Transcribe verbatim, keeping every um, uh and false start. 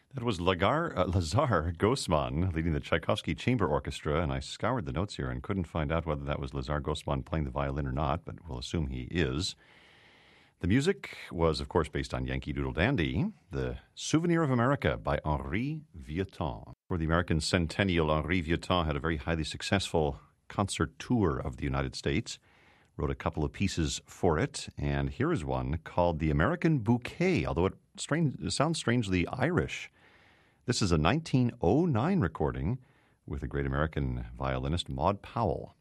That was Lagar, uh, Lazar Gosman leading the Tchaikovsky Chamber Orchestra, and I scoured the notes here and couldn't find out whether that was Lazar Gosman playing the violin or not, but we'll assume he is. The music was, of course, based on Yankee Doodle Dandy, The Souvenir of America by Henri Vieuxtemps. For the American centennial, Henri Vieuxtemps had a very highly successful concert tour of the United States, wrote a couple of pieces for it, and here is one called The American Bouquet, although it, strange, it sounds strangely Irish. This is a nineteen oh nine recording with the great American violinist Maud Powell.